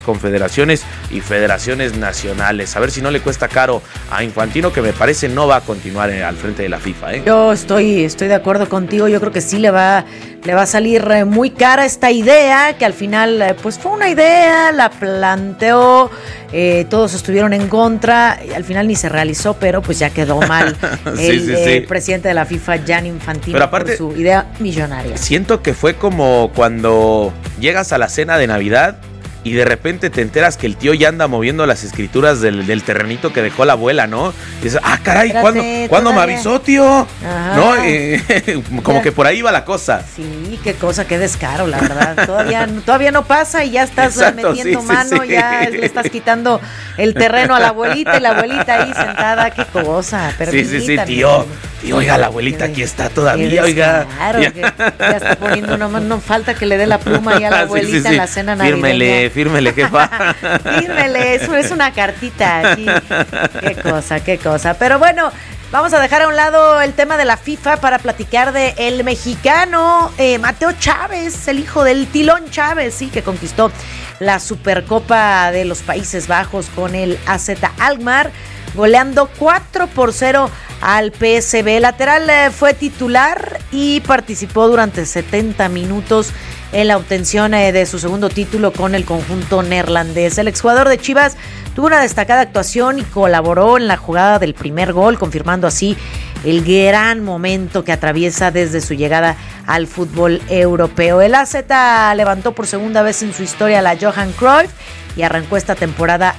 confederaciones y federaciones nacionales. A ver si no le cuesta caro a Infantino, que me parece no va a continuar al frente de la FIFA, ¿eh? Yo estoy de acuerdo contigo. Yo creo que sí le va a salir muy cara esta idea, que al final pues fue una idea, la planteó, todos estuvieron en contra y al final ni se realizó, pero pues ya quedó mal el presidente de la FIFA, Gianni Infantino, pero aparte, por su idea millonaria. Siento que fue como cuando llegas a la cena de Navidad y de repente te enteras que el tío ya anda moviendo las escrituras del terrenito que dejó la abuela, ¿no? Y dices, caray, ¿cuándo me avisó, tío? Ajá. ¿No? Como que por ahí va la cosa. Sí, qué cosa, qué descaro, la verdad. Todavía no pasa y ya estás metiendo mano, ya le estás quitando el terreno a la abuelita y la abuelita ahí sentada. Qué cosa, permítame. Tío, oiga, la abuelita aquí está todavía, oiga. Claro, ya está poniendo, no falta que le dé la pluma ahí a la abuelita en la cena navideña. Fírmele, jefa. Fírmele, eso es una cartita aquí. Qué cosa. Pero bueno, vamos a dejar a un lado el tema de la FIFA para platicar de el mexicano Mateo Chávez, el hijo del Tilón Chávez, sí, que conquistó la Supercopa de los Países Bajos con el AZ Alkmaar, goleando 4-0 al PSV. El lateral fue titular y participó durante 70 minutos en la obtención de su segundo título con el conjunto neerlandés. El exjugador de Chivas tuvo una destacada actuación y colaboró en la jugada del primer gol, confirmando así el gran momento que atraviesa desde su llegada al fútbol europeo. El AZ levantó por segunda vez en su historia la Johan Cruyff y arrancó esta temporada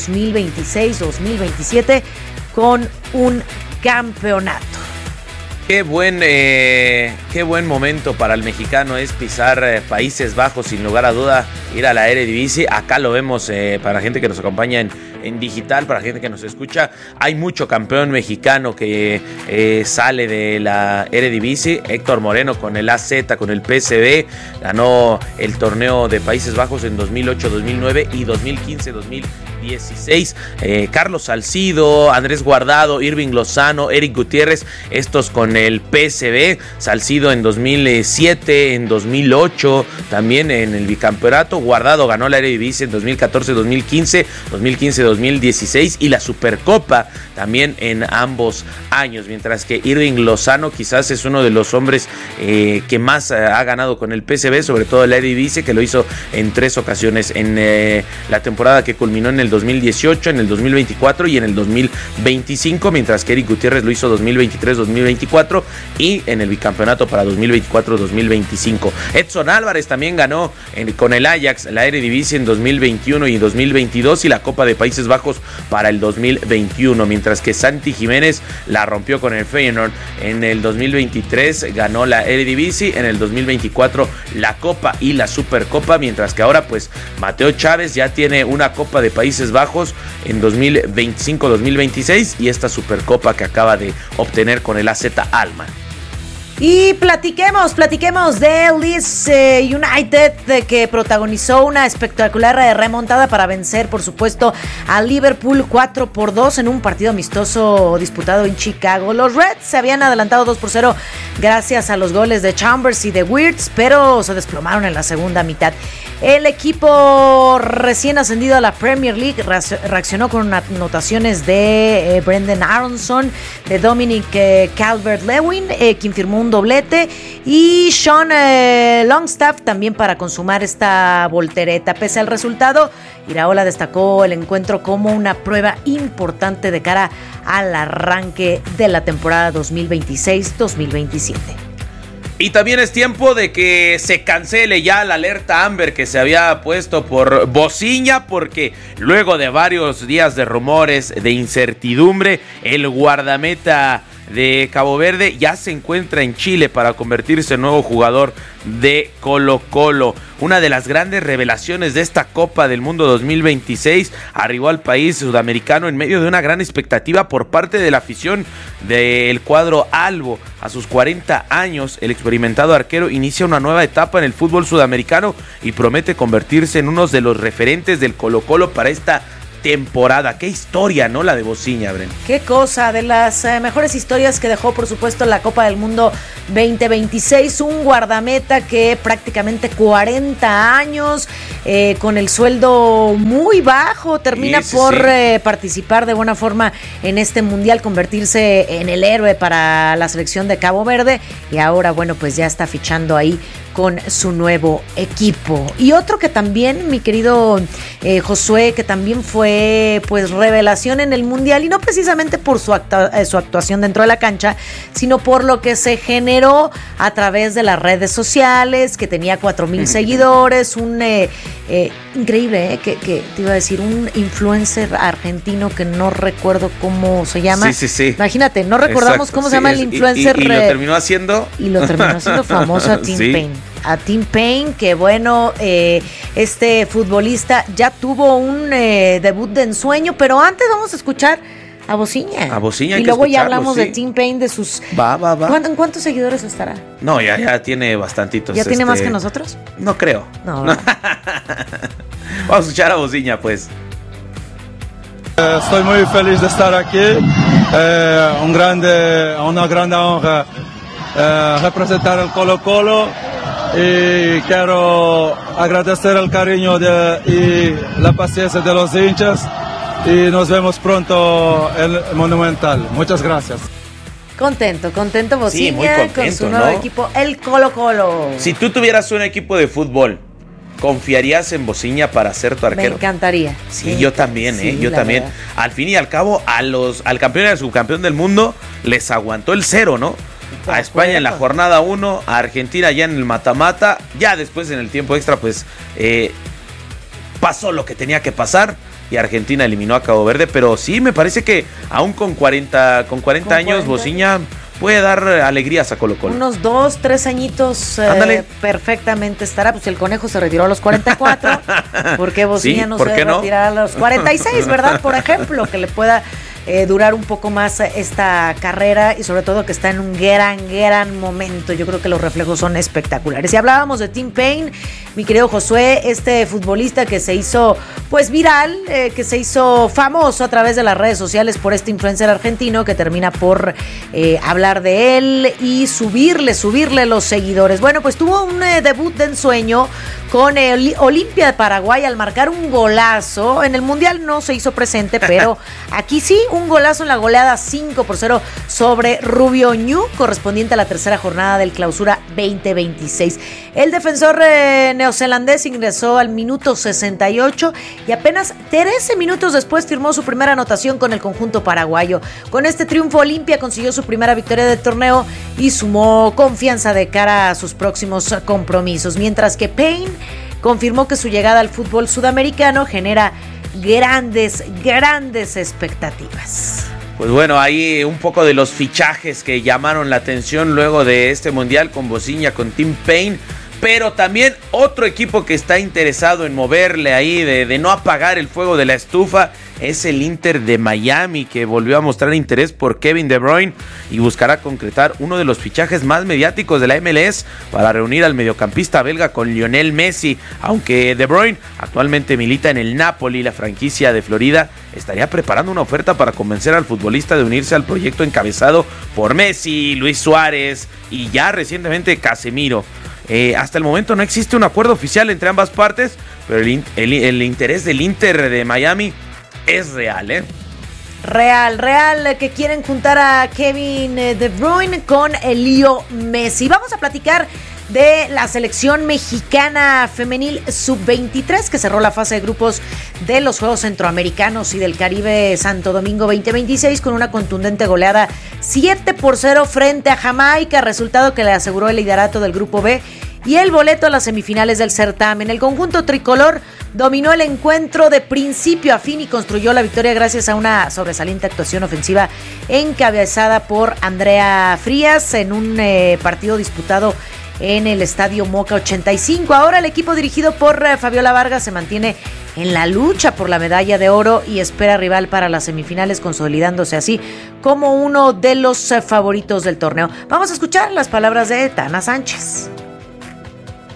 2026-2027 con un campeonato. Qué buen momento para el mexicano es pisar Países Bajos, sin lugar a duda, ir a la Eredivisie. Acá lo vemos para la gente que nos acompaña en digital, para la gente que nos escucha. Hay mucho campeón mexicano que sale de la Eredivisie. Héctor Moreno con el AZ, con el PSV, ganó el torneo de Países Bajos en 2008, 2009 y 2015, 2016. Carlos Salcido, Andrés Guardado, Irving Lozano, Eric Gutiérrez, estos con el PSV. Salcido en 2007, en 2008 también en el bicampeonato. Guardado ganó la Eredivisie en 2014, 2015, 2016 y la Supercopa también en ambos años, mientras que Irving Lozano quizás es uno de los hombres que más ha ganado con el PSV, sobre todo la Eredivisie, que lo hizo en 3 ocasiones en la temporada que culminó en el 2018, en el 2024 y en el 2025, mientras que Eric Gutiérrez lo hizo 2023, 2024 y en el bicampeonato para 2024-2025. Edson Álvarez también ganó con el Ajax la Eredivisie en 2021 y 2022 y la Copa de Países Bajos para el 2021, mientras que Santi Jiménez la rompió con el Feyenoord en el 2023, ganó la Eredivisie, en el 2024 la Copa y la Supercopa, mientras que ahora pues Mateo Chávez ya tiene una Copa de Países Bajos en 2025-2026 y esta Supercopa que acaba de obtener con el AZ Alkmaar. Y platiquemos de Leeds United, que protagonizó una espectacular remontada para vencer, por supuesto, a Liverpool 4-2 en un partido amistoso disputado en Chicago. Los Reds se habían adelantado 2-0 gracias a los goles de Chambers y de Wirtz, pero se desplomaron en la segunda mitad. El equipo recién ascendido a la Premier League reaccionó con anotaciones de Brendan Aronson, de Dominic Calvert-Lewin, quien firmó un doblete, y Sean Longstaff también para consumar esta voltereta. Pese al resultado, Iraola destacó el encuentro como una prueba importante de cara al arranque de la temporada 2026-2027. Y también es tiempo de que se cancele ya la alerta Amber que se había puesto por Bociña, porque luego de varios días de rumores, de incertidumbre, el guardameta de Cabo Verde ya se encuentra en Chile para convertirse en nuevo jugador de Colo-Colo. Una de las grandes revelaciones de esta Copa del Mundo 2026 arribó al país sudamericano en medio de una gran expectativa por parte de la afición del cuadro albo. A sus 40 años, el experimentado arquero inicia una nueva etapa en el fútbol sudamericano y promete convertirse en uno de los referentes del Colo-Colo para esta temporada. Qué historia, ¿no? La de Bociña, Bren. Qué cosa, de las mejores historias que dejó, por supuesto, la Copa del Mundo 2026. Un guardameta que prácticamente 40 años, con el sueldo muy bajo, termina por participar de buena forma en este mundial, convertirse en el héroe para la selección de Cabo Verde. Y ahora, bueno, pues ya está fichando ahí con su nuevo equipo. Y otro que también, mi querido Josué, que también fue pues revelación en el Mundial, y no precisamente por su actuación dentro de la cancha, sino por lo que se generó a través de las redes sociales, que tenía 4,000 seguidores, un increíble, que te iba a decir, un influencer argentino que no recuerdo cómo se llama. Sí. Imagínate, no recordamos cómo se llama el influencer. Y lo terminó haciendo. Y lo terminó haciendo famoso a Tim Payne. A Tim Payne, que bueno, este futbolista ya tuvo un debut de ensueño, pero antes vamos a escuchar a Bociña. A Bociña, y luego ya hablamos de Tim Payne, de sus... Va. ¿En cuántos seguidores estará? No, ya tiene bastantitos. ¿Ya tiene más que nosotros? No creo. No. Vamos a escuchar a Bociña, pues. Estoy muy feliz de estar aquí. Una grande honra representar el Colo-Colo. Y quiero agradecer el cariño y la paciencia de los hinchas. Y nos vemos pronto en el Monumental. Muchas gracias. Contento Bociña, sí, muy contento, con su nuevo equipo, el Colo-Colo. Si tú tuvieras un equipo de fútbol, ¿confiarías en Bociña para ser tu arquero? Me encantaría. Sí, yo también, sí, yo también. Verdad. Al fin y al cabo, al campeón y al subcampeón del mundo les aguantó el 0, ¿no? A España en la jornada 1, a Argentina ya en el mata-mata, ya después en el tiempo extra pues pasó lo que tenía que pasar y Argentina eliminó a Cabo Verde, pero sí me parece que aún con 40 años Bociña puede dar alegrías a Colo-Colo. Unos 2-3 añitos perfectamente estará, pues el Conejo se retiró a los 44, porque Bociña no se debe retirar a los 46, ¿verdad? Por ejemplo, que le pueda durar un poco más esta carrera y sobre todo que está en un gran momento. Yo creo que los reflejos son espectaculares. Y hablábamos de Tim Payne, mi querido Josué, este futbolista que se hizo pues viral, que se hizo famoso a través de las redes sociales por este influencer argentino que termina por hablar de él y subirle los seguidores. Bueno, pues tuvo un debut de ensueño con el Olimpia de Paraguay al marcar un golazo. En el Mundial no se hizo presente, pero aquí sí, un golazo en la goleada 5-0 sobre Rubio Ñu, correspondiente a la tercera jornada del Clausura 2026. El defensor neozelandés ingresó al minuto 68 y apenas 13 minutos después firmó su primera anotación con el conjunto paraguayo. Con este triunfo, Olimpia consiguió su primera victoria del torneo y sumó confianza de cara a sus próximos compromisos, mientras que Payne confirmó que su llegada al fútbol sudamericano genera grandes expectativas. Pues bueno, ahí un poco de los fichajes que llamaron la atención luego de este mundial con Bociña, con Tim Payne, pero también otro equipo que está interesado en moverle ahí, de no apagar el fuego de la estufa, es el Inter de Miami, que volvió a mostrar interés por Kevin De Bruyne y buscará concretar uno de los fichajes más mediáticos de la MLS para reunir al mediocampista belga con Lionel Messi. Aunque De Bruyne actualmente milita en el Napoli, la franquicia de Florida estaría preparando una oferta para convencer al futbolista de unirse al proyecto encabezado por Messi, Luis Suárez y ya recientemente Casemiro. Hasta el momento no existe un acuerdo oficial entre ambas partes, pero el interés del Inter de Miami es real, Real, que quieren juntar a Kevin De Bruyne con Leo Messi. Vamos a platicar de la selección mexicana femenil sub-23 que cerró la fase de grupos de los Juegos Centroamericanos y del Caribe Santo Domingo 2026 con una contundente goleada 7-0 frente a Jamaica, resultado que le aseguró el liderato del grupo B y el boleto a las semifinales del certamen. El conjunto tricolor dominó el encuentro de principio a fin y construyó la victoria gracias a una sobresaliente actuación ofensiva encabezada por Andrea Frías en un partido disputado en el Estadio Moca 85. Ahora el equipo dirigido por Fabiola Vargas se mantiene en la lucha por la medalla de oro y espera rival para las semifinales, consolidándose así como uno de los favoritos del torneo. Vamos a escuchar las palabras de Tana Sánchez.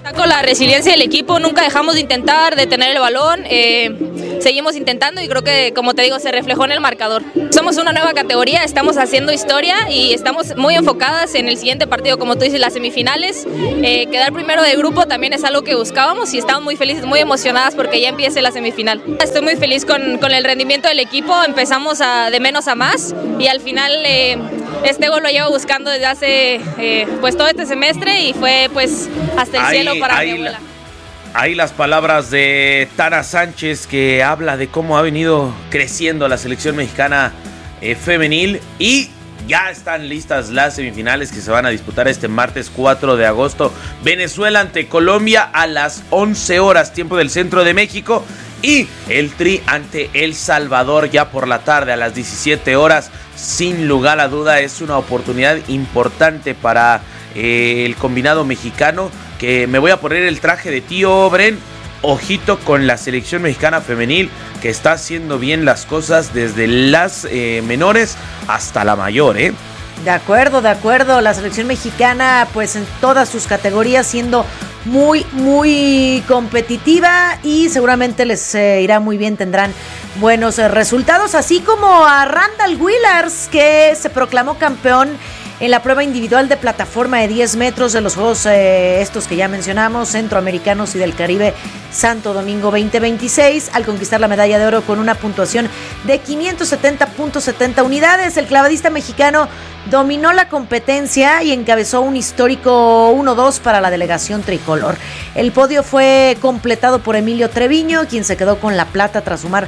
Con la resiliencia del equipo, nunca dejamos de intentar, de tener el balón, seguimos intentando y creo que, como te digo, se reflejó en el marcador. Somos una nueva categoría, estamos haciendo historia y estamos muy enfocadas en el siguiente partido, como tú dices, las semifinales. Quedar primero de grupo también es algo que buscábamos y estamos muy felices, muy emocionadas porque ya empiece la semifinal. Estoy muy feliz con el rendimiento del equipo, empezamos de menos a más y al final este gol lo llevo buscando desde hace pues todo este semestre y fue pues hasta el cielo para mi abuela. Ahí las palabras de Tana Sánchez, que habla de cómo ha venido creciendo la selección mexicana femenil, y ya están listas las semifinales que se van a disputar este martes 4 de agosto. Venezuela ante Colombia a las 11 horas, tiempo del centro de México, y el Tri ante El Salvador ya por la tarde a las 17 horas. Sin lugar a duda es una oportunidad importante para el combinado mexicano, que me voy a poner el traje de tío Bren. Ojito con la selección mexicana femenil, que está haciendo bien las cosas desde las menores hasta la mayor, ¿eh? De acuerdo, la selección mexicana pues en todas sus categorías siendo muy, muy competitiva y seguramente les irá muy bien, tendrán buenos resultados, así como a Randall Willars, que se proclamó campeón en la prueba individual de plataforma de 10 metros de los Juegos estos que ya mencionamos, Centroamericanos y del Caribe Santo Domingo 2026, al conquistar la medalla de oro con una puntuación de 570.70 unidades. El clavadista mexicano dominó la competencia y encabezó un histórico 1-2 para la delegación tricolor. El podio fue completado por Emilio Treviño, quien se quedó con la plata tras sumar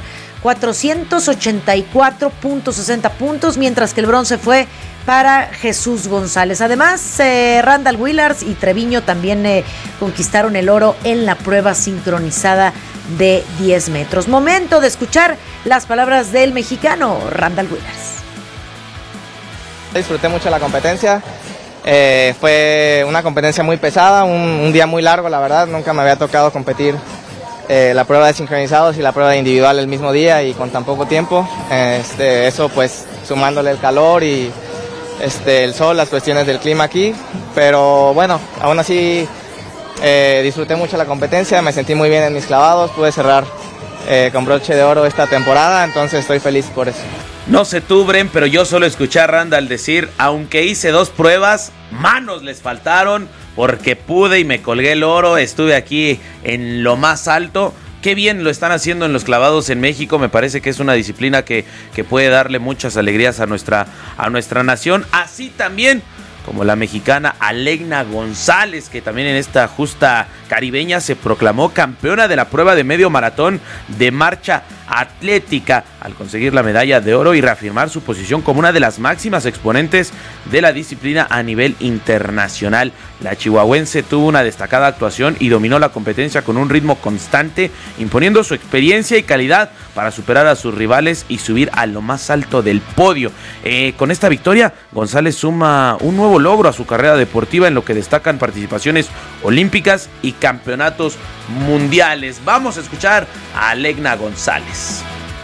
484.60 puntos, mientras que el bronce fue para Jesús González. Además, Randall Willars y Treviño también conquistaron el oro en la prueba sincronizada de 10 metros. Momento de escuchar las palabras del mexicano Randall Willars. Disfruté mucho la competencia, fue una competencia muy pesada, un día muy largo, la verdad. Nunca me había tocado competir la prueba de sincronizados y la prueba de individual el mismo día y con tan poco tiempo. Eso pues sumándole el calor y el sol, las cuestiones del clima aquí, pero bueno, aún así disfruté mucho la competencia, me sentí muy bien en mis clavados, pude cerrar con broche de oro esta temporada, entonces estoy feliz por eso. No sé tú, Bren, pero yo solo escuché a Randall decir, aunque hice 2 pruebas, manos les faltaron, porque pude y me colgué el oro, estuve aquí en lo más alto. Qué bien lo están haciendo en los clavados en México, me parece que es una disciplina que puede darle muchas alegrías a nuestra nación, así también como la mexicana Alegna González, que también en esta justa caribeña se proclamó campeona de la prueba de medio maratón de marcha atlética al conseguir la medalla de oro y reafirmar su posición como una de las máximas exponentes de la disciplina a nivel internacional. La chihuahuense tuvo una destacada actuación y dominó la competencia con un ritmo constante, imponiendo su experiencia y calidad para superar a sus rivales y subir a lo más alto del podio. Con esta victoria, González suma un nuevo logro a su carrera deportiva, en lo que destacan participaciones olímpicas y campeonatos mundiales. Vamos a escuchar a Alegna González.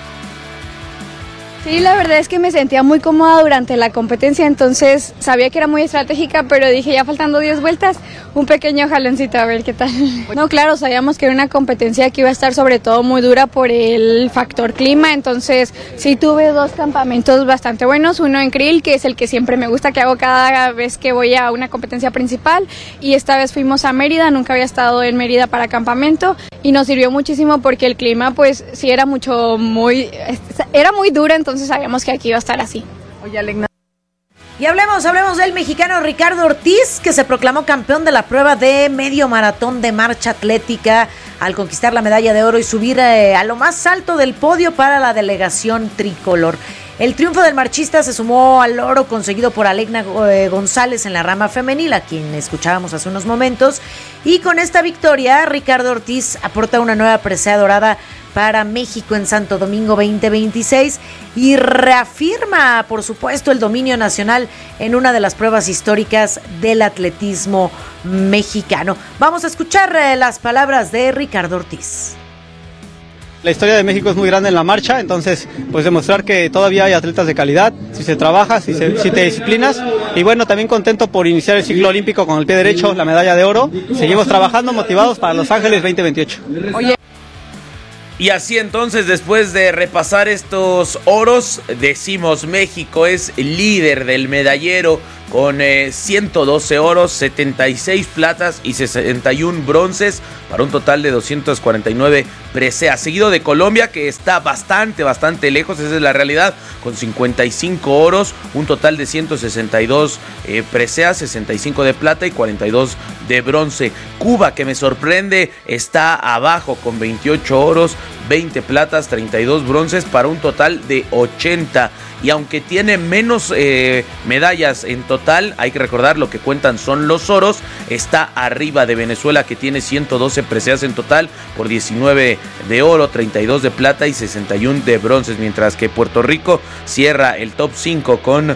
Sí, la verdad es que me sentía muy cómoda durante la competencia, entonces sabía que era muy estratégica, pero dije ya faltando 10 vueltas, un pequeño jaloncito a ver qué tal. No, claro, sabíamos que era una competencia que iba a estar sobre todo muy dura por el factor clima, entonces sí tuve 2 campamentos bastante buenos, uno en Krill, que es el que siempre me gusta, que hago cada vez que voy a una competencia principal, y esta vez fuimos a Mérida, nunca había estado en Mérida para campamento, y nos sirvió muchísimo porque el clima pues sí era muy duro, entonces sabíamos que aquí iba a estar así. Oye, Alegna. Y hablemos del mexicano Ricardo Ortiz, que se proclamó campeón de la prueba de medio maratón de marcha atlética al conquistar la medalla de oro y subir a lo más alto del podio para la delegación tricolor. El triunfo del marchista se sumó al oro conseguido por Alegna González en la rama femenil, a quien escuchábamos hace unos momentos. Y con esta victoria, Ricardo Ortiz aporta una nueva presea dorada para México en Santo Domingo 2026 y reafirma, por supuesto, el dominio nacional en una de las pruebas históricas del atletismo mexicano. Vamos a escuchar las palabras de Ricardo Ortiz. La historia de México es muy grande en la marcha, entonces pues demostrar que todavía hay atletas de calidad, si se trabaja, si te disciplinas. Y bueno, también contento por iniciar el ciclo olímpico con el pie derecho, la medalla de oro. Seguimos trabajando, motivados para Los Ángeles 2028. Oye. Y así entonces, después de repasar estos oros, decimos México es líder del medallero con 112 oros, 76 platas y 61 bronces para un total de 249 preseas. Seguido de Colombia, que está bastante lejos, esa es la realidad, con 55 oros, un total de 162 preseas, 65 de plata y 42 de bronce. Cuba, que me sorprende, está abajo con 28 oros, 20 platas, 32 bronces para un total de 80. Y aunque tiene menos medallas en total, hay que recordar lo que cuentan son los oros, está arriba de Venezuela, que tiene 112 preseas en total por 19 de oro, 32 de plata y 61 de bronces, mientras que Puerto Rico cierra el top 5 con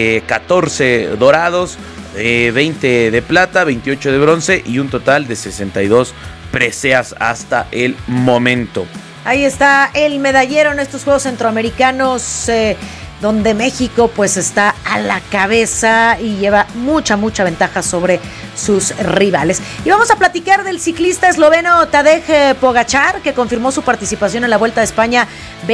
14 dorados, 20 de plata, 28 de bronce y un total de 62 preseas hasta el momento. Ahí está el medallero en estos Juegos Centroamericanos, donde México pues está a la cabeza y lleva mucha ventaja sobre sus rivales. Y vamos a platicar del ciclista esloveno Tadej Pogačar, que confirmó su participación en la Vuelta a España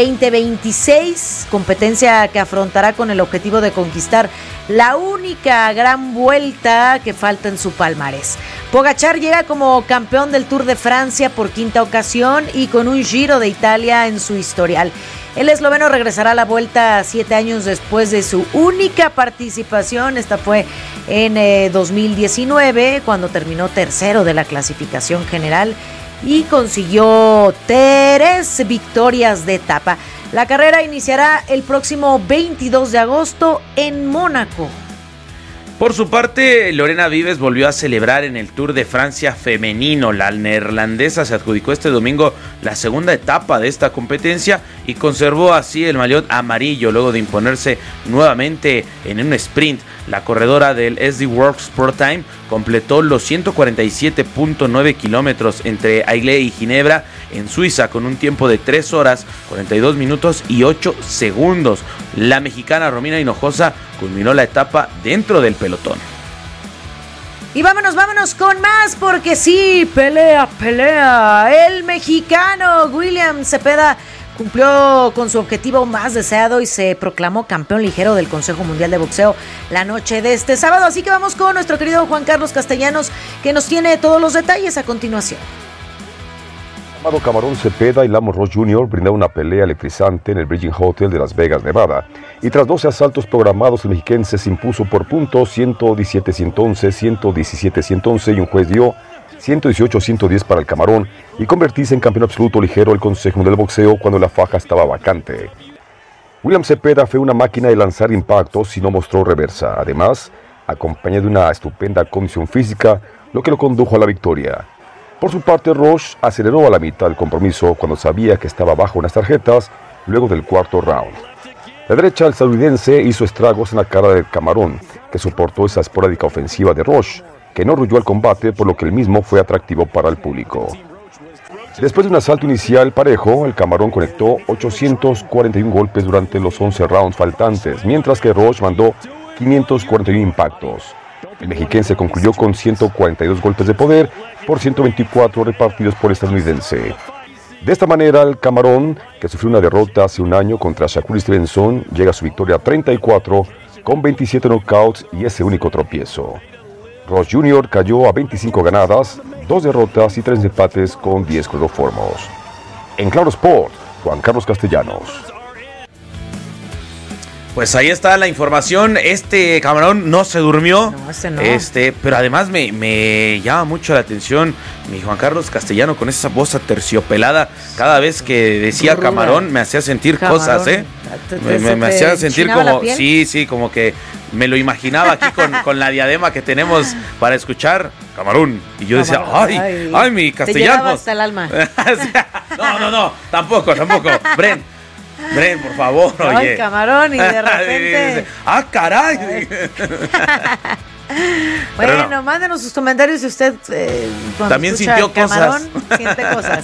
2026, competencia que afrontará con el objetivo de conquistar la única gran vuelta que falta en su palmarés. Pogačar llega como campeón del Tour de Francia por quinta ocasión y con un Giro de Italia en su historial. El esloveno regresará a la Vuelta 7 años después de su única participación. Esta fue en 2019, cuando terminó tercero de la clasificación general y consiguió 3 victorias de etapa. La carrera iniciará el próximo 22 de agosto en Mónaco. Por su parte, Lorena Vives volvió a celebrar en el Tour de Francia femenino. La neerlandesa se adjudicó este domingo la segunda etapa de esta competencia y conservó así el maillot amarillo luego de imponerse nuevamente en un sprint. La corredora del SD Works Pro Time completó los 147.9 kilómetros entre Aigle y Ginebra en Suiza con un tiempo de 3 horas, 42 minutos y 8 segundos. La mexicana Romina Hinojosa culminó la etapa dentro del pelotón. Y vámonos con más, porque sí, pelea. El mexicano William Cepeda cumplió con su objetivo más deseado y se proclamó campeón ligero del Consejo Mundial de Boxeo la noche de este sábado. Así que vamos con nuestro querido Juan Carlos Castellanos, que nos tiene todos los detalles a continuación. Amado Camarón Cepeda y Lamos Ross Jr. brindaron una pelea electrizante en el Virgin Hotel de Las Vegas, Nevada. Y tras 12 asaltos programados, el mexiquense se impuso por puntos 117-111, 117-111 y un juez dio 118-110 para el Camarón y convertirse en campeón absoluto ligero del Consejo Mundial de Boxeo cuando la faja estaba vacante. William Cepeda fue una máquina de lanzar impactos y no mostró reversa. Además, acompañado de una estupenda condición física, lo que lo condujo a la victoria. Por su parte, Ross aceleró a la mitad del compromiso cuando sabía que estaba bajo unas tarjetas luego del cuarto round. La derecha del estadounidense hizo estragos en la cara del Camarón, que soportó esa esporádica ofensiva de Ross, que no rehuyó al combate, por lo que el mismo fue atractivo para el público. Después de un asalto inicial parejo, el Camarón conectó 841 golpes durante los 11 rounds faltantes, mientras que Ross mandó 541 impactos. El mexiquense concluyó con 142 golpes de poder por 124 repartidos por el estadounidense. De esta manera, el Camarón, que sufrió una derrota hace un año contra Shakur Stevenson, llega a su victoria 34 con 27 knockouts y ese único tropiezo. Ross Jr. cayó a 25 ganadas, 2 derrotas y 3 empates con 10 cloroformos. En Claro Sport, Juan Carlos Castellanos. Pues ahí está la información. Este Camarón no se durmió. No, ese no. Pero además me llama mucho la atención mi Juan Carlos Castellano con esa voz aterciopelada. Cada vez que decía Ruda. Camarón me hacía sentir cosas, ¿eh? Me hacía sentir como, sí, como que me lo imaginaba aquí con la diadema que tenemos para escuchar Camarón. Y yo decía, ay, mi Castellanos. Te llegaba hasta el alma. No, tampoco. Bren, por favor, oye. Ay, Camarón, y de repente... ¡Ah, caray! Bueno, mándenos sus comentarios si usted también sintió Camarón, cosas. siente cosas.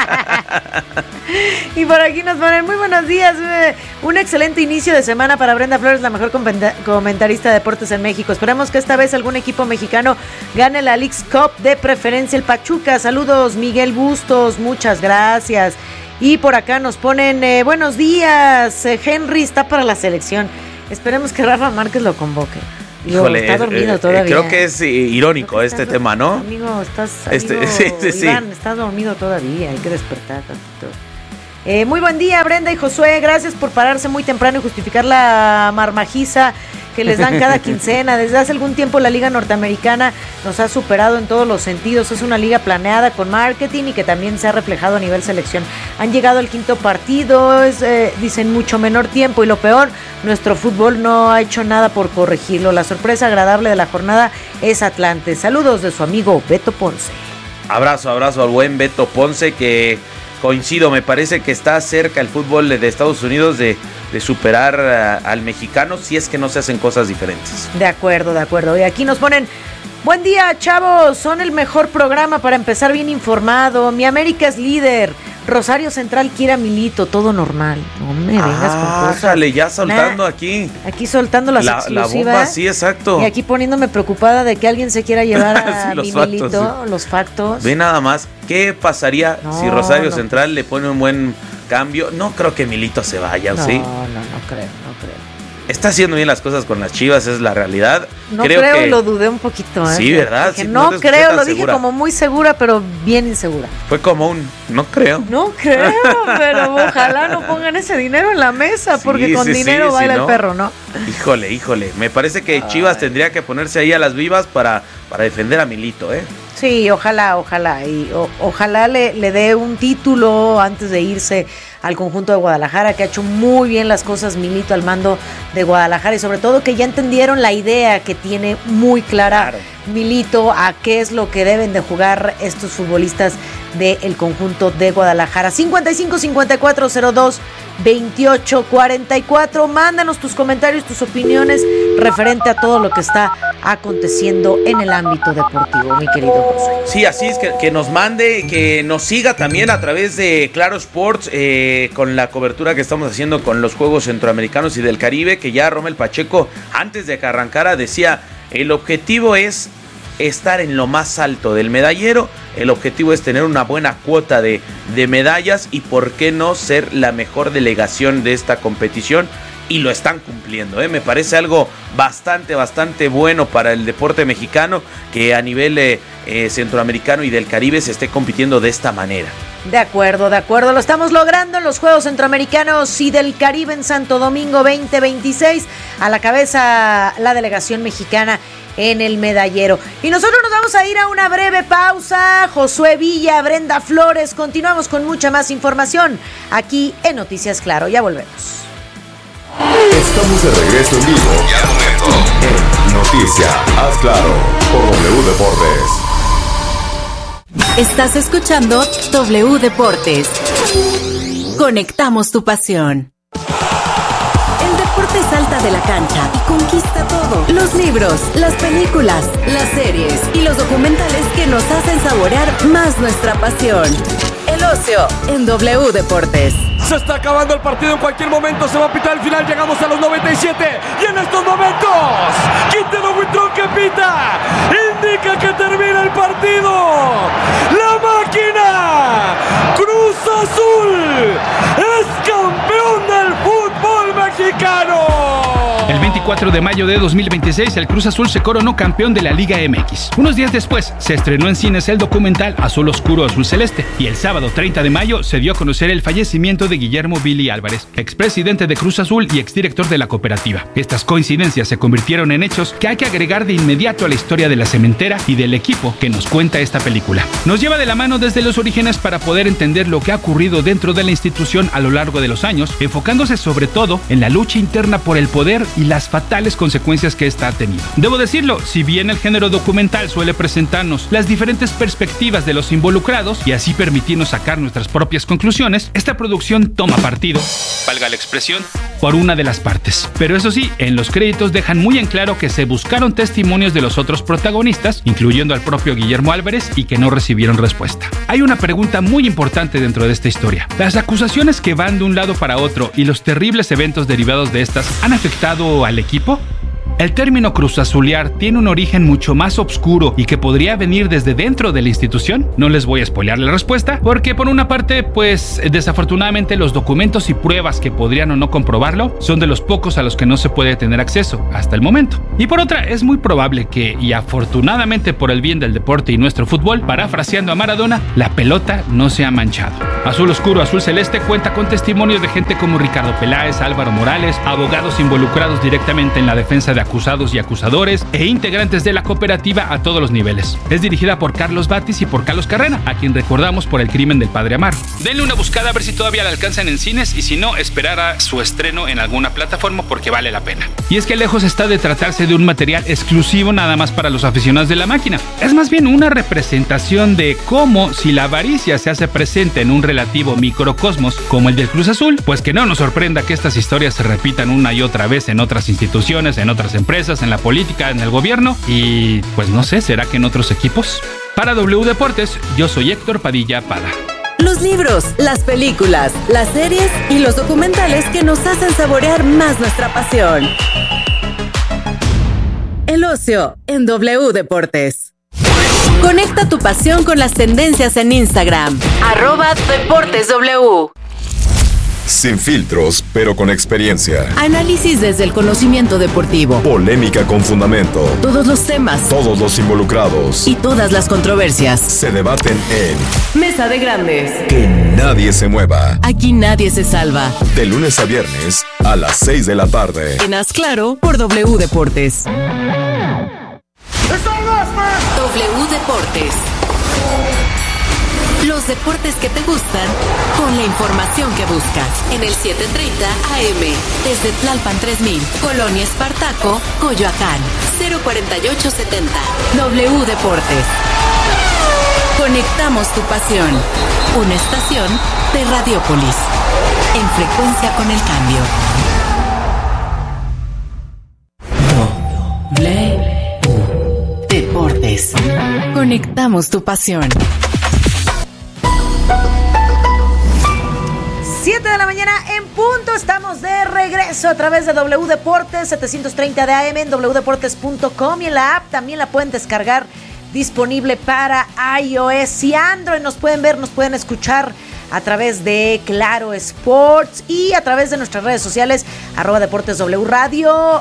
Y por aquí nos ponen, muy buenos días, un excelente inicio de semana para Brenda Flores, la mejor comentarista de deportes en México. Esperemos que esta vez algún equipo mexicano gane la Leagues Cup, de preferencia el Pachuca. Saludos, Miguel Bustos, muchas gracias. Y por acá nos ponen, buenos días, Henry está para la selección. Esperemos que Rafa Márquez lo convoque. Híjole, está dormido todavía. Creo que es irónico este tema, ¿no? Amigo, sí. Iván, estás dormido todavía, hay que despertar tantito. Muy buen día, Brenda y Josué, gracias por pararse muy temprano y justificar la marmajiza que les dan cada quincena. Desde hace algún tiempo la Liga Norteamericana nos ha superado en todos los sentidos. Es una liga planeada con marketing y que también se ha reflejado a nivel selección. Han llegado al quinto partido, dicen mucho menor tiempo, y lo peor, nuestro fútbol no ha hecho nada por corregirlo. La sorpresa agradable de la jornada es Atlante. Saludos de su amigo Beto Ponce. Abrazo al buen Beto Ponce, que coincido, me parece que está cerca el fútbol de Estados Unidos de superar al mexicano, si es que no se hacen cosas diferentes. De acuerdo. Y aquí nos ponen, buen día, chavos, son el mejor programa para empezar bien informado. Mi América es líder. Rosario Central quiere a Milito, todo normal. No me vengas con cosas. Jale, ya soltando aquí soltando las exclusivas. La bomba, sí, exacto. Y aquí poniéndome preocupada de que alguien se quiera llevar a sí, mi Milito, sí. Los factos. Ve nada más, ¿qué pasaría si Rosario Central le pone un buen cambio? No creo que Milito se vaya, ¿sí? No creo. Está haciendo bien las cosas con las Chivas, es la realidad. No creo, lo dudé un poquito. Sí, ¿verdad? Sí, no creo, lo dije como muy segura, pero bien insegura. Fue como no creo. No creo, pero ojalá no pongan ese dinero en la mesa, porque con dinero baila el perro, ¿no? Híjole, me parece que Chivas tendría que ponerse ahí a las vivas para defender a Milito, ¿eh? Sí, ojalá, y ojalá le dé un título antes de irse al conjunto de Guadalajara, que ha hecho muy bien las cosas Milito al mando de Guadalajara, y sobre todo que ya entendieron la idea que tiene muy clara Milito a qué es lo que deben de jugar estos futbolistas del conjunto de Guadalajara. 55-5402-2844. Mándanos tus comentarios, tus opiniones referente a todo lo que está aconteciendo en el ámbito deportivo, mi querido José. Sí, así es, que nos mande, que nos siga también a través de Claro Sports, con la cobertura que estamos haciendo con los Juegos Centroamericanos y del Caribe, que ya Rommel Pacheco, antes de que arrancara, decía, el objetivo es estar en lo más alto del medallero, el objetivo es tener una buena cuota de medallas y por qué no ser la mejor delegación de esta competición, y lo están cumpliendo, me parece algo bastante bueno para el deporte mexicano, que a nivel centroamericano y del Caribe se esté compitiendo de esta manera. De acuerdo, lo estamos logrando en los Juegos Centroamericanos y del Caribe en Santo Domingo 2026, a la cabeza la delegación mexicana en el medallero. Y nosotros nos vamos a ir a una breve pausa. Josué Villa, Brenda Flores, continuamos con mucha más información aquí en Noticias Claro, ya volvemos. Estamos de regreso en vivo en Noticias Haz Claro por W Deportes. Estás escuchando W Deportes. Conectamos tu pasión. El deporte salta de la cancha y conquista todo. Los libros, las películas, las series y los documentales que nos hacen saborear más nuestra pasión. El ocio en W Deportes. Se está acabando el partido, en cualquier momento se va a pitar el final, llegamos a los 97 y en estos momentos Quintero Buitrón que pita, indica que termina el partido. La máquina Cruz Azul es campeón del fútbol mexicano. El 24 de mayo de 2026, el Cruz Azul se coronó campeón de la Liga MX. Unos días después, se estrenó en cines el documental Azul Oscuro, Azul Celeste. Y el sábado 30 de mayo se dio a conocer el fallecimiento de Guillermo Billy Álvarez, expresidente de Cruz Azul y exdirector de la cooperativa. Estas coincidencias se convirtieron en hechos que hay que agregar de inmediato a la historia de la cementera y del equipo que nos cuenta esta película. Nos lleva de la mano desde los orígenes para poder entender lo que ha ocurrido dentro de la institución a lo largo de los años, enfocándose sobre todo en la lucha interna por el poder y las fatales consecuencias que esta ha tenido. Debo decirlo, si bien el género documental suele presentarnos las diferentes perspectivas de los involucrados y así permitirnos sacar nuestras propias conclusiones, esta producción toma partido, valga la expresión, por una de las partes. Pero eso sí, en los créditos dejan muy en claro que se buscaron testimonios de los otros protagonistas, incluyendo al propio Guillermo Álvarez, y que no recibieron respuesta. Hay una pregunta muy importante dentro de esta historia. ¿Las acusaciones que van de un lado para otro y los terribles eventos derivados de estas han afectado al equipo? El término cruzazulear tiene un origen mucho más oscuro y que podría venir desde dentro de la institución. No les voy a spoilear la respuesta, porque por una parte, pues desafortunadamente los documentos y pruebas que podrían o no comprobarlo son de los pocos a los que no se puede tener acceso hasta el momento. Y por otra, es muy probable que, y afortunadamente por el bien del deporte y nuestro fútbol, parafraseando a Maradona, la pelota no se ha manchado. Azul Oscuro, Azul Celeste cuenta con testimonios de gente como Ricardo Peláez, Álvaro Morales, abogados involucrados directamente en la defensa de acusados y acusadores e integrantes de la cooperativa a todos los niveles. Es dirigida por Carlos Batis y por Carlos Carrera, a quien recordamos por El crimen del padre Amaro. Denle una buscada a ver si todavía la alcanzan en cines y si no, esperar a su estreno en alguna plataforma porque vale la pena. Y es que lejos está de tratarse de un material exclusivo nada más para los aficionados de la máquina. Es más bien una representación de cómo, si la avaricia se hace presente en un relativo microcosmos como el del Cruz Azul, pues que no nos sorprenda que estas historias se repitan una y otra vez en otras instituciones, en otras empresas, en la política, en el gobierno y pues no sé, ¿será que en otros equipos? Para W Deportes, yo soy Héctor Padilla Pada. Los libros, las películas, las series y los documentales que nos hacen saborear más nuestra pasión. El ocio en W Deportes. Conecta tu pasión con las tendencias en Instagram. @DeportesW. Sin filtros, pero con experiencia. Análisis desde el conocimiento deportivo. Polémica con fundamento. Todos los temas. Todos los involucrados. Y todas las controversias. Se debaten en Mesa de Grandes. Que nadie se mueva. Aquí nadie se salva. De lunes a viernes a las 6 de la tarde. En Haz Claro por W Deportes. W Deportes. Los deportes que te gustan con la información que buscas. En el 730 AM. Desde Tlalpan 3000. Colonia Espartaco, Coyoacán. 04870. W Deportes. Conectamos tu pasión. Una estación de Radiópolis. En frecuencia con el cambio. W Deportes. Conectamos tu pasión. 7 de la mañana en punto, estamos de regreso a través de W Deportes 730 de AM en wdeportes.com y en la app también la pueden descargar, disponible para iOS y Android. Nos pueden ver, nos pueden escuchar a través de Claro Sports y a través de nuestras redes sociales, @DeportesW Radio,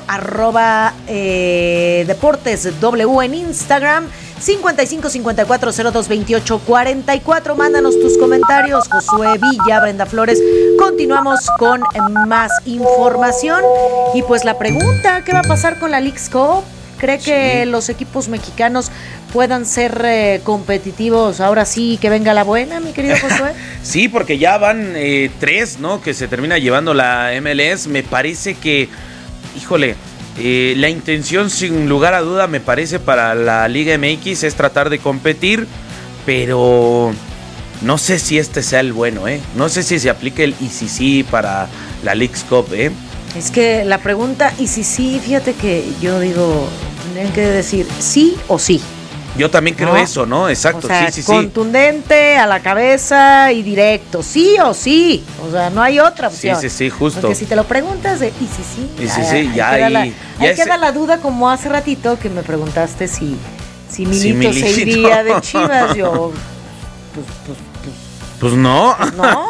@DeportesW en Instagram, 55 54 02 28 44. Mándanos tus comentarios. Josué Villa, Brenda Flores. Continuamos con más información. Y pues la pregunta, ¿qué va a pasar con la Leagues Cup? ¿Cree que los equipos mexicanos puedan ser competitivos? Ahora sí, que venga la buena, mi querido Josué. Sí, porque ya van 3, ¿no? Que se termina llevando la MLS. Me parece que, híjole, la intención sin lugar a duda me parece para la Liga MX es tratar de competir, pero no sé si este sea el bueno, no sé si se aplique el ICC para la Leagues Cup, Es que la pregunta, y si sí, fíjate que yo digo, tendrían que decir sí o sí. Yo también creo eso, ¿no? Exacto, o sea, sí. Contundente, a la cabeza y directo, sí o sí. O sea, no hay otra opción. Sí, justo. Porque si te lo preguntas de y si sí, ahí queda la duda, como hace ratito que me preguntaste si Milito se iría de Chivas. Yo, pues no. ¿No?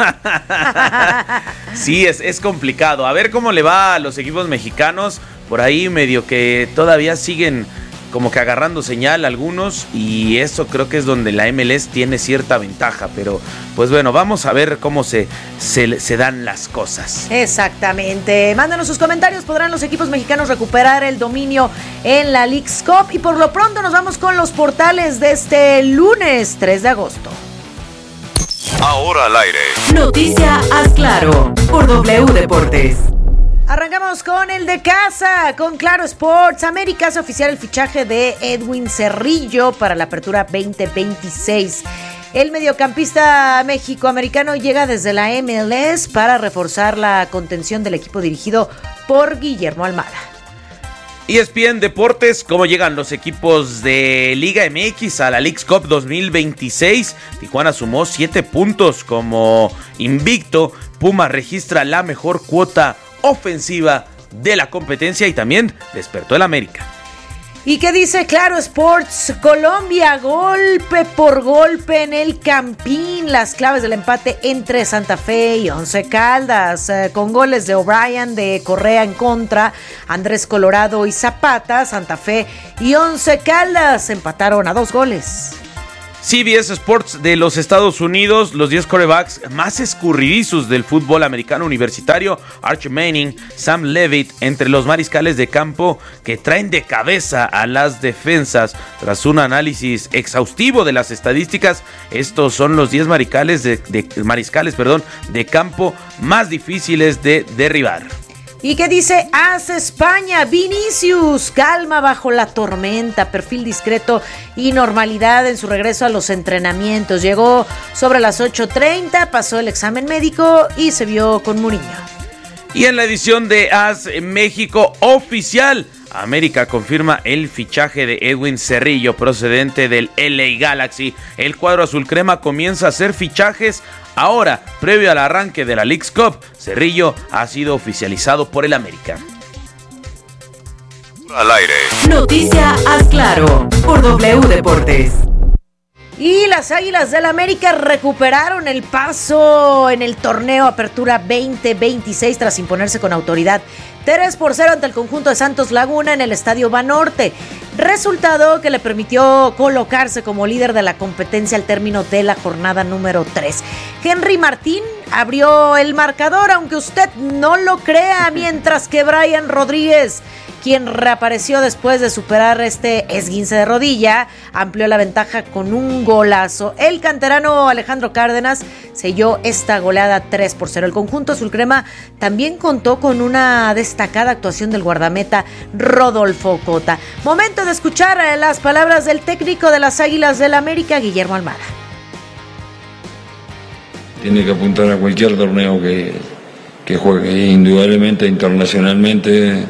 Sí, es complicado. A ver cómo le va a los equipos mexicanos. Por ahí medio que todavía siguen como que agarrando señal algunos, y eso creo que es donde la MLS tiene cierta ventaja, pero pues bueno, vamos a ver cómo se dan las cosas. Exactamente. Mándanos sus comentarios. ¿Podrán los equipos mexicanos recuperar el dominio en la Leagues Cup? Y por lo pronto nos vamos con los portales de este lunes 3 de agosto. Ahora al aire. Noticia Haz Claro por W Deportes. Arrancamos con el de casa, con Claro Sports. América hace oficial el fichaje de Edwin Cerrillo para la apertura 2026. El mediocampista mexicoamericano llega desde la MLS para reforzar la contención del equipo dirigido por Guillermo Almada. ESPN Deportes, ¿cómo llegan los equipos de Liga MX a la Leagues Cup 2026? Tijuana sumó 7 puntos como invicto. Pumas registra la mejor cuota ofensiva de la competencia y también despertó el América. ¿Y qué dice Claro Sports? Colombia, golpe por golpe en el Campín. Las claves del empate entre Santa Fe y Once Caldas. Con goles de O'Brien, de Correa en contra, Andrés Colorado y Zapata. Santa Fe y Once Caldas empataron a 2 goles. CBS Sports de los Estados Unidos, los 10 quarterbacks más escurridizos del fútbol americano universitario, Arch Manning, Sam Levitt, entre los mariscales de campo que traen de cabeza a las defensas. Tras un análisis exhaustivo de las estadísticas, estos son los 10 mariscales de campo más difíciles de derribar. ¿Y qué dice AS España? Vinicius, calma bajo la tormenta, perfil discreto y normalidad en su regreso a los entrenamientos. Llegó sobre las 8:30, pasó el examen médico y se vio con Mourinho. Y en la edición de AS México oficial, América confirma el fichaje de Edwin Cerrillo, procedente del LA Galaxy. El cuadro azul crema comienza a hacer fichajes ahora, previo al arranque de la Leagues Cup. Cerrillo ha sido oficializado por el América. Al aire. Noticia Haz Claro por W Deportes. Y las Águilas del América recuperaron el paso en el torneo Apertura 2026 tras imponerse con autoridad 3-0 ante el conjunto de Santos Laguna en el Estadio Banorte. Resultado que le permitió colocarse como líder de la competencia al término de la jornada número 3. Henry Martín abrió el marcador, aunque usted no lo crea, mientras que Brian Rodríguez, quien reapareció después de superar este esguince de rodilla, amplió la ventaja con un golazo. El canterano Alejandro Cárdenas selló esta goleada 3-0. El conjunto azulcrema también contó con una destacada actuación del guardameta Rodolfo Cota. Momento de escuchar las palabras del técnico de las Águilas del América, Guillermo Almada. Tiene que apuntar a cualquier torneo que juegue, indudablemente internacionalmente.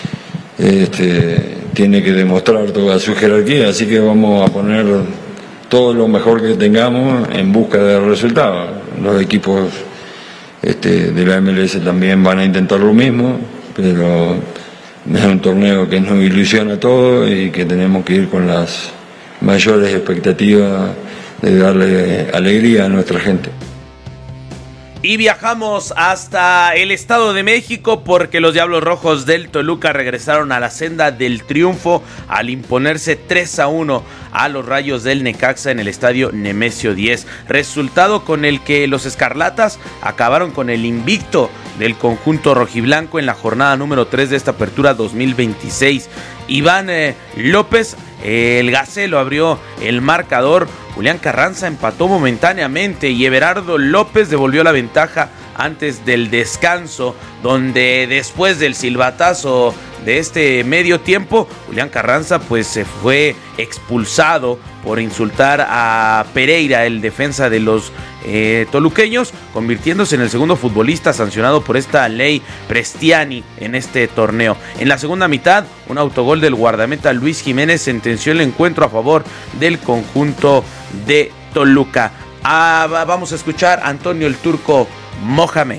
Tiene que demostrar toda su jerarquía, así que vamos a poner todo lo mejor que tengamos en busca de resultados. Los equipos de la MLS también van a intentar lo mismo, pero es un torneo que nos ilusiona a todos y que tenemos que ir con las mayores expectativas de darle alegría a nuestra gente. Y viajamos hasta el Estado de México porque los Diablos Rojos del Toluca regresaron a la senda del triunfo al imponerse 3-1 a los Rayos del Necaxa en el estadio Nemesio 10. Resultado con el que los Escarlatas acabaron con el invicto del conjunto rojiblanco en la jornada número 3 de esta apertura 2026. Iván López, el Gacelo, abrió el marcador. Julián Carranza empató momentáneamente y Everardo López devolvió la ventaja antes del descanso, donde después del silbatazo de este medio tiempo, Julián Carranza pues se fue expulsado por insultar a Pereira, el defensa de los toluqueños, convirtiéndose en el segundo futbolista sancionado por esta ley Prestiani en este torneo. En la segunda mitad, un autogol del guardameta Luis Jiménez sentenció el encuentro a favor del conjunto de Toluca. Vamos a escuchar a Antonio el Turco Mohamed.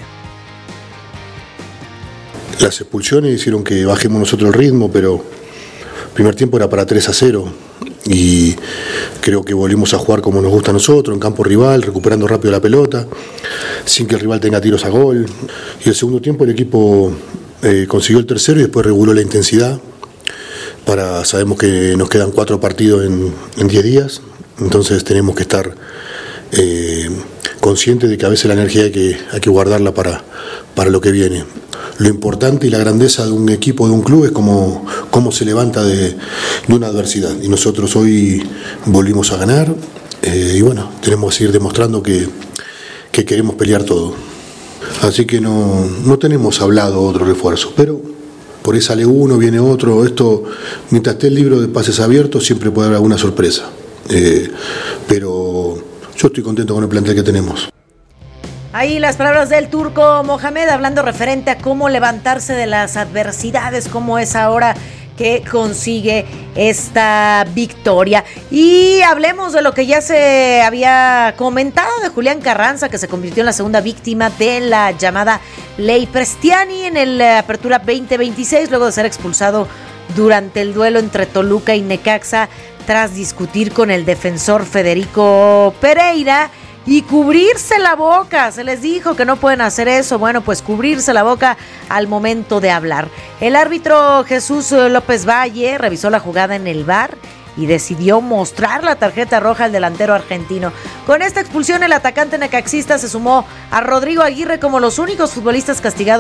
Las expulsiones hicieron que bajemos nosotros el ritmo, pero el primer tiempo era para 3-0 y creo que volvimos a jugar como nos gusta a nosotros, en campo rival, recuperando rápido la pelota, sin que el rival tenga tiros a gol. Y el segundo tiempo el equipo consiguió el tercero y después reguló la intensidad. Sabemos que nos quedan 4 partidos en 10 días, entonces tenemos que estar conscientes de que a veces la energía hay que guardarla para lo que viene. Lo importante y la grandeza de un equipo, de un club, es cómo se levanta de una adversidad. Y nosotros hoy volvimos a ganar y bueno, tenemos que seguir demostrando que queremos pelear todo. Así que no tenemos hablado otro refuerzo, pero por ahí sale uno, viene otro. Esto, mientras esté el libro de pases abiertos, siempre puede haber alguna sorpresa. Pero yo estoy contento con el plantel que tenemos. Ahí las palabras del Turco Mohamed hablando referente a cómo levantarse de las adversidades, cómo es ahora que consigue esta victoria. Y hablemos de lo que ya se había comentado de Julián Carranza, que se convirtió en la segunda víctima de la llamada Ley Prestiani en el Apertura 2026, luego de ser expulsado durante el duelo entre Toluca y Necaxa, tras discutir con el defensor Federico Pereira y cubrirse la boca. Se les dijo que no pueden hacer eso. Bueno, pues cubrirse la boca al momento de hablar. El árbitro Jesús López Valle revisó la jugada en el VAR y decidió mostrar la tarjeta roja al delantero argentino. Con esta expulsión, el atacante necaxista se sumó a Rodrigo Aguirre como los únicos futbolistas castigados